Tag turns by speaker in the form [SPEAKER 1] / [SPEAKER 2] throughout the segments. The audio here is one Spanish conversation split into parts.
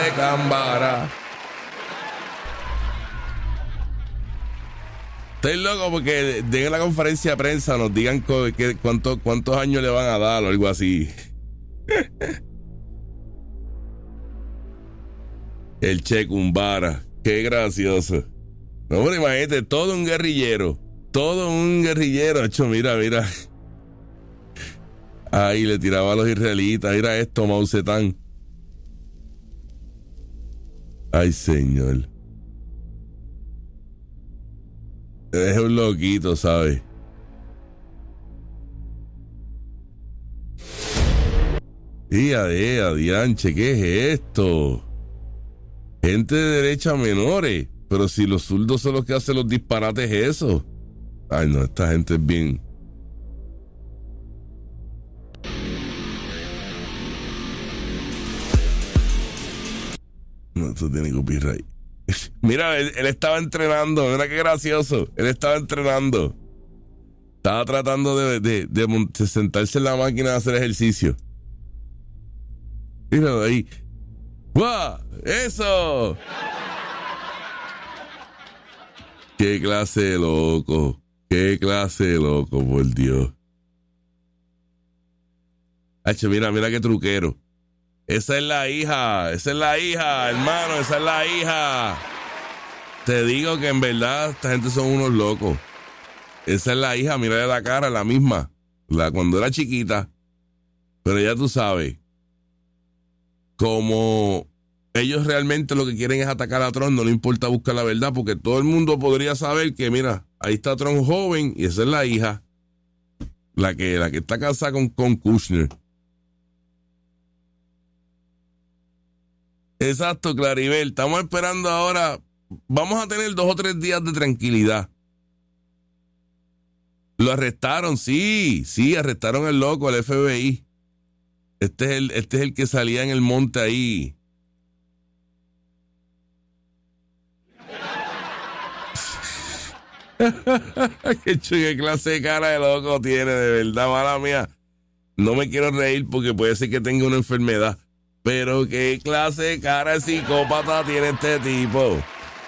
[SPEAKER 1] Cambara. Estoy loco porque en la conferencia de prensa nos digan cuántos años le van a dar o algo así. El Che Guevara, qué gracioso. No, pero imagínate, todo un guerrillero. Hecho, mira. Ahí le tiraba a los israelitas. Mira esto, Mao Zedong. Ay, señor. Es un loquito, ¿sabes? Adianche, ¿qué es esto? Gente de derecha menores. Pero si los zurdos son los que hacen los disparates, eso. Ay, no, esta gente es bien. No, esto tiene copyright. Mira, él estaba entrenando. Mira qué gracioso. Él estaba entrenando. Estaba tratando de sentarse en la máquina a hacer ejercicio. Mira ahí. ¡Guau! ¡Eso! ¡Qué clase de loco! ¡Qué clase de loco, por Dios! Hacho, mira qué truquero. Esa es la hija, hermano, esa es la hija. Te digo que en verdad esta gente son unos locos. Esa es la hija, mira la cara, la misma. Cuando era chiquita. Pero ya tú sabes, como ellos realmente lo que quieren es atacar a Trump, no le importa buscar la verdad, porque todo el mundo podría saber que, mira, ahí está Trump joven y esa es la hija, la que está casada con Kushner. Exacto, Claribel. Estamos esperando ahora. Vamos a tener 2 o 3 días de tranquilidad. Lo arrestaron, sí, arrestaron al loco, al FBI. Este es el que salía en el monte ahí. Qué clase de cara de loco tiene, de verdad, mala mía. No me quiero reír porque puede ser que tenga una enfermedad. Pero qué clase de cara de psicópata tiene este tipo.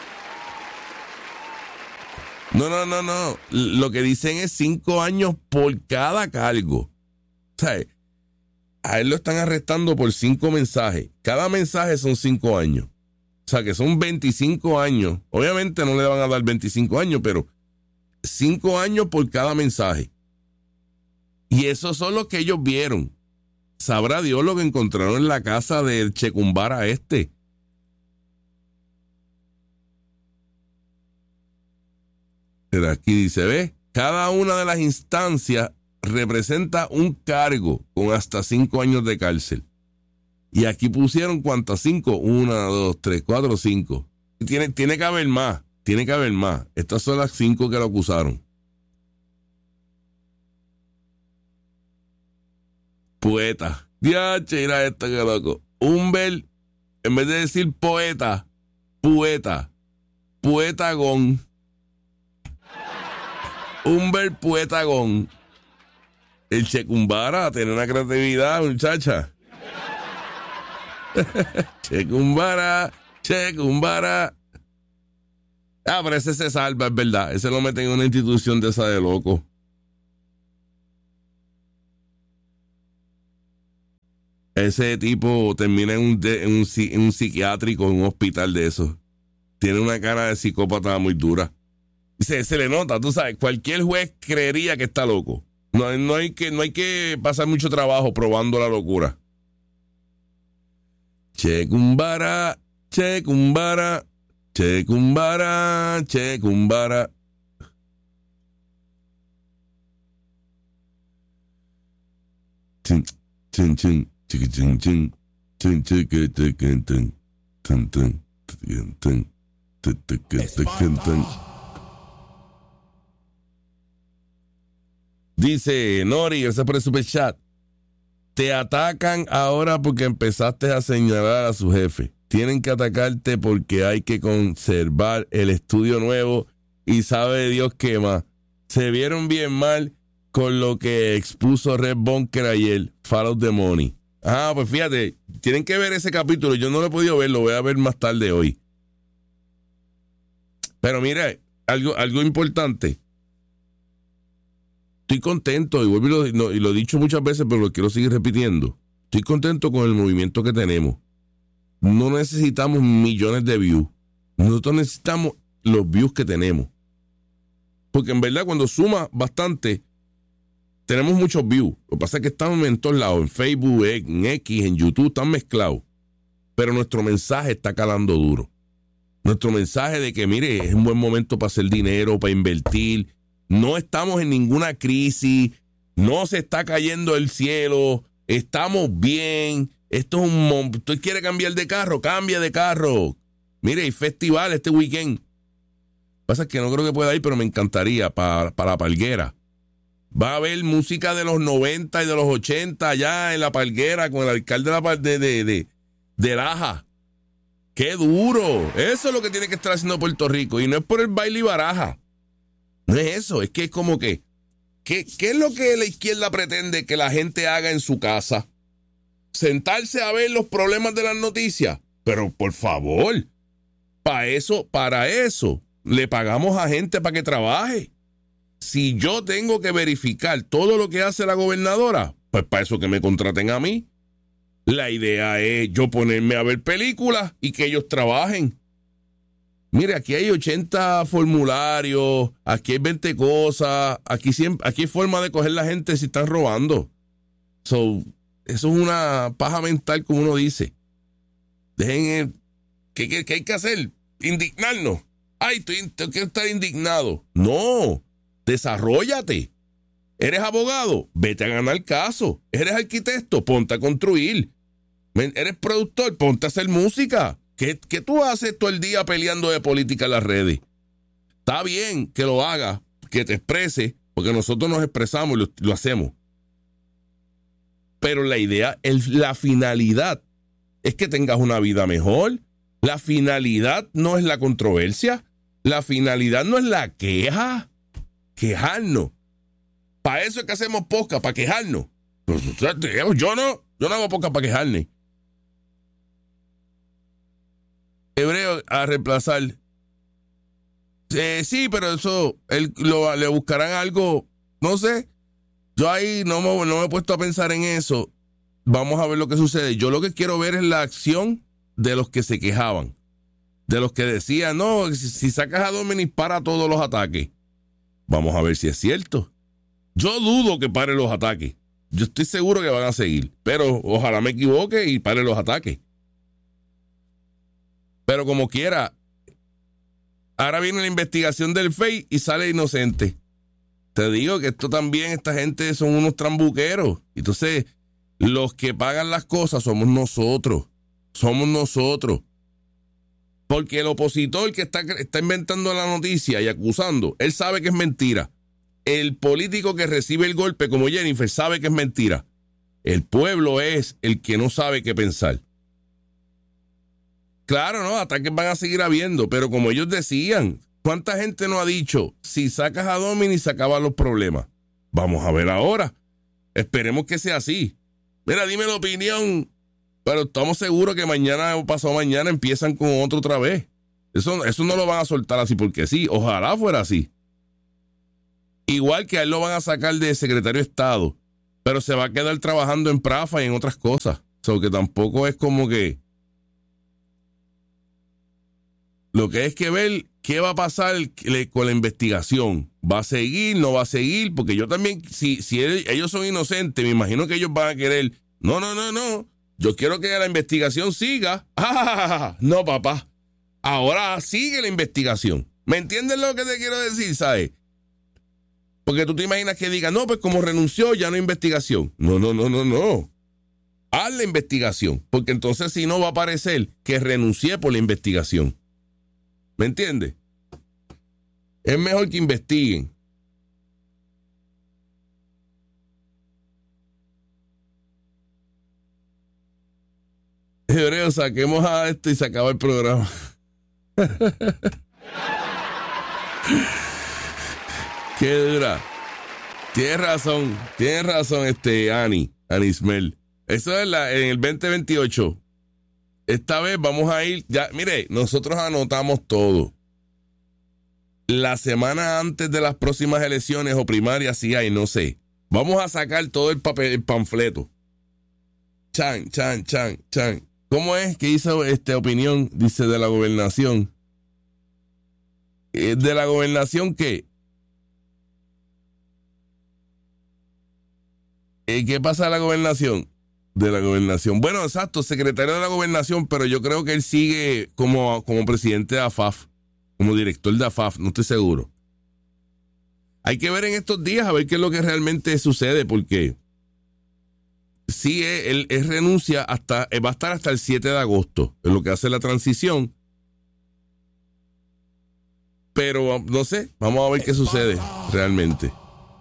[SPEAKER 1] No. Lo que dicen es 5 años por cada cargo. O sea, a él lo están arrestando por 5 mensajes. Cada mensaje son 5 años. O sea, que son 25 años. Obviamente no le van a dar 25 años, pero 5 años por cada mensaje. Y esos son los que ellos vieron. Sabrá Dios lo que encontraron en la casa del Che Guevara este. Pero aquí dice, ¿ves? Cada una de las instancias representa un cargo con hasta 5 años de cárcel. Y aquí pusieron ¿cuántas? 5. 1, 2, 3, 4, 5. Tiene que haber más. Estas son las 5 que lo acusaron. Poeta. Diache, mira esto, que loco. Humbert, en vez de decir poeta, poetagón. Humbert Poetagón. El Che Guevara tiene una creatividad, muchacha. Che Guevara. Ah, pero ese se salva, es verdad. Ese lo meten en una institución de esa de loco. Ese tipo termina en un psiquiátrico, en un hospital de esos. Tiene una cara de psicópata muy dura. Se le nota, tú sabes, cualquier juez creería que está loco. No hay que pasar mucho trabajo probando la locura. Che Guevara. Dice Nori, gracias por el super chat. Te atacan ahora porque empezaste a señalar a su jefe. Tienen que atacarte porque hay que conservar el estudio nuevo y sabe Dios qué más. Se vieron bien mal con lo que expuso Red Bunker ayer. Follow the money. Ah, pues fíjate, tienen que ver ese capítulo. Yo no lo he podido ver, lo voy a ver más tarde hoy. Pero mira, algo importante. Estoy contento, y vuelvo y lo he dicho muchas veces, pero lo quiero seguir repitiendo. Estoy contento con el movimiento que tenemos. No necesitamos millones de views. Nosotros necesitamos los views que tenemos. Porque en verdad cuando suma bastante, tenemos muchos views. Lo que pasa es que estamos en todos lados, en Facebook, en X, en YouTube, están mezclados. Pero nuestro mensaje está calando duro. Nuestro mensaje de que, mire, es un buen momento para hacer dinero, para invertir. No estamos en ninguna crisis. No se está cayendo el cielo. Estamos bien. Esto es ¿Usted quiere cambiar de carro? Cambia de carro. Mire, hay festival este weekend. Lo que pasa es que no creo que pueda ir, pero me encantaría para la Palguera. Va a haber música de los 90 y de los 80 allá en la Palguera con el alcalde de Laja. ¡Qué duro! Eso es lo que tiene que estar haciendo Puerto Rico. Y no es por el baile y baraja. No es eso. Es que es como que... ¿Qué es lo que la izquierda pretende que la gente haga en su casa? Sentarse a ver los problemas de las noticias. Pero por favor, para eso, le pagamos a gente para que trabaje. Si yo tengo que verificar todo lo que hace la gobernadora, pues para eso que me contraten a mí. La idea es yo ponerme a ver películas y que ellos trabajen. Mire, aquí hay 80 formularios, aquí hay 20 cosas, aquí hay forma de coger la gente si están robando. Eso es una paja mental, como uno dice. ¿Qué hay que hacer? Indignarnos. Ay, tengo que estar indignado. No, desarróllate. ¿Eres abogado? Vete a ganar caso. ¿Eres arquitecto? Ponte a construir. ¿Eres productor? Ponte a hacer música. ¿Qué tú haces todo el día peleando de política en las redes? Está bien que lo hagas, que te expreses, porque nosotros nos expresamos y lo hacemos. Pero la idea, la finalidad es que tengas una vida mejor. La finalidad no es la controversia. La finalidad no es la queja. Quejarnos. Para eso es que hacemos podcast, para quejarnos. Yo no hago podcast para quejarme. Hebreo a reemplazar. Sí, pero eso, le buscarán algo, no sé. Yo ahí no me he puesto a pensar en eso. Vamos a ver lo que sucede. Yo lo que quiero ver es la acción de los que se quejaban. De los que decían, no, si sacas a Dominis para todos los ataques. Vamos a ver si es cierto. Yo dudo que pare los ataques. Yo estoy seguro que van a seguir. Pero ojalá me equivoque y pare los ataques. Pero como quiera, ahora viene la investigación del FEI y sale inocente. Te digo que esto también, esta gente son unos trambuqueros. Entonces, los que pagan las cosas somos nosotros. Somos nosotros. Porque el opositor que está inventando la noticia y acusando, él sabe que es mentira. El político que recibe el golpe, como Jennifer, sabe que es mentira. El pueblo es el que no sabe qué pensar. Claro, no, ataques van a seguir habiendo, pero como ellos decían, ¿cuánta gente no ha dicho, si sacas a Domini se acaban los problemas? Vamos a ver ahora. Esperemos que sea así. Mira, dime la opinión, pero estamos seguros que mañana o pasado mañana empiezan con otro otra vez. Eso no lo van a soltar así porque sí. Ojalá fuera así. Igual que a él lo van a sacar de secretario de Estado, pero se va a quedar trabajando en Prafa y en otras cosas. O sea, que tampoco es como que... Lo que es que ver qué va a pasar con la investigación. ¿Va a seguir? ¿No va a seguir? Porque yo también, si ellos son inocentes, me imagino que ellos van a querer... No. Yo quiero que la investigación siga. No, papá. Ahora sigue la investigación. ¿Me entiendes lo que te quiero decir, sabes? Porque tú te imaginas que diga, no, pues como renunció, ya no hay investigación. No. Haz la investigación. Porque entonces si no va a parecer que renuncié por la investigación. ¿Me entiendes? Es mejor que investiguen. Hebreo, saquemos a esto y se acaba el programa. Qué dura. Tienes razón, Anismel. Eso es en el 2028. Esta vez vamos a ir, ya, mire, nosotros anotamos todo. La semana antes de las próximas elecciones o primarias, si hay, no sé. Vamos a sacar todo el papel, el panfleto. Chan. ¿Cómo es que hizo opinión? Dice de la gobernación. ¿De la gobernación qué? ¿Qué pasa de la gobernación? De la gobernación. Bueno, exacto, secretario de la gobernación, pero yo creo que él sigue como presidente de AFAF, como director de AFAF, no estoy seguro. Hay que ver en estos días a ver qué es lo que realmente sucede, porque sí, él renuncia va a estar hasta el 7 de agosto, en lo que hace la transición. Pero no sé, vamos a ver qué sucede realmente.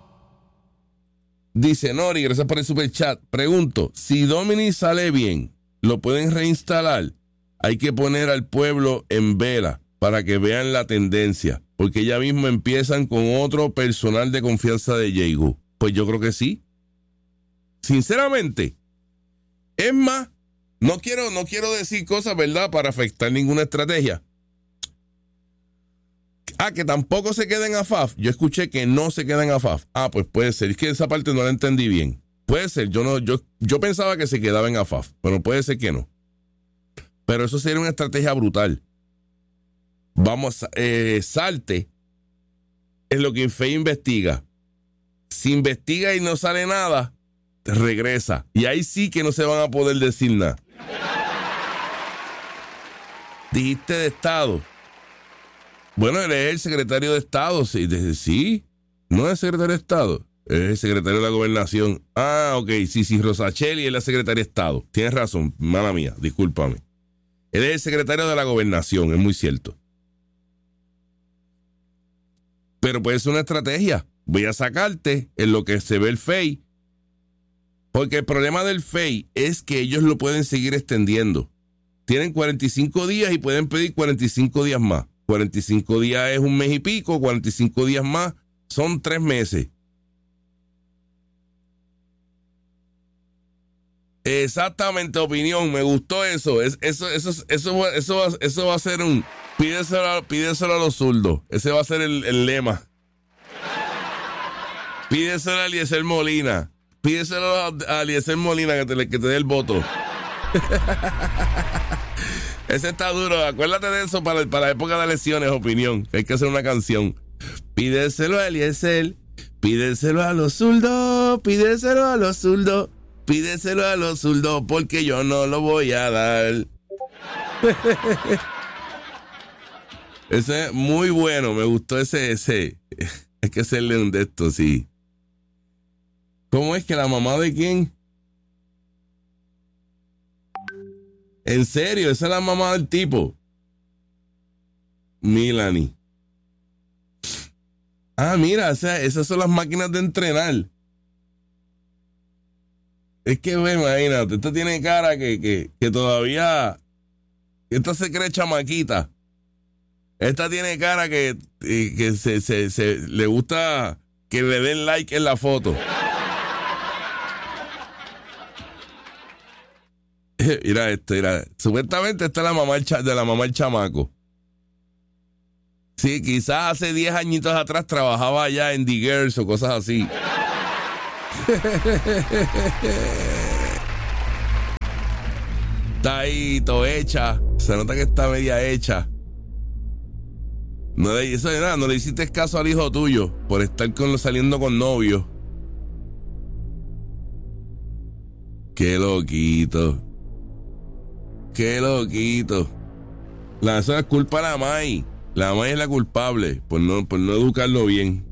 [SPEAKER 1] Dice Nori, gracias por el superchat. Pregunto, si Dominic sale bien, ¿lo pueden reinstalar? Hay que poner al pueblo en vela para que vean la tendencia, porque ya mismo empiezan con otro personal de confianza de Yeigu. Pues yo creo que sí. Sinceramente. Es más, no quiero decir cosas, ¿verdad?, para afectar ninguna estrategia. Que tampoco se queden a FAF. Yo escuché que no se queden a FAF. Pues puede ser. Es que esa parte no la entendí bien. Puede ser. Yo pensaba que se quedaban a FAF, pero puede ser que no. Pero eso sería una estrategia brutal. Vamos, salte es lo que Infey investiga. Si investiga y no sale nada, regresa. Y ahí sí que no se van a poder decir nada. Dijiste de Estado. Bueno, él es el secretario de Estado. Sí, no es el secretario de Estado. Es el secretario de la Gobernación. Ok, sí, Rosacheli es la secretaria de Estado. Tienes razón, mala mía, discúlpame. Él es el secretario de la Gobernación, es muy cierto. Pero puede ser una estrategia. Voy a sacarte en lo que se ve el FEI. Porque el problema del FEI es que ellos lo pueden seguir extendiendo. Tienen 45 días y pueden pedir 45 días más. 45 días es un mes y pico, 45 días más son 3 meses. Exactamente, opinión, me gustó eso. Eso va a ser un pídeselo a los zurdos. Ese va a ser el lema. Pídeselo a Eliezer Molina. Pídeselo a Eliezer Molina que te dé el voto. Ese está duro. Acuérdate de eso para la época de elecciones, opinión. Hay que hacer una canción. Pídeselo a Eliezer. Pídeselo a los zurdos. Pídeselo a los zurdos. Pídeselo a los zurdos porque yo no lo voy a dar. Ese es muy bueno. Me gustó ese. Hay que hacerle un de estos, sí. ¿Cómo es que la mamá de quién? ¿En serio? ¿Esa es la mamá del tipo? Milani. Mira, esas son las máquinas de entrenar. Es que, imagínate, esta tiene cara que todavía... Esta se cree chamaquita. Esta tiene cara que se le gusta que le den like en la foto. Mira esto, mira. Supuestamente esta es la mamá de la mamá del chamaco. Sí, quizás hace 10 añitos atrás trabajaba allá en The Girls o cosas así. Está ahí todo hecha. Se nota que está media hecha. No le hiciste caso al hijo tuyo por estar saliendo con novios. Qué loquito. Qué loquito. Eso es culpa de la May. La May es la culpable por no educarlo bien.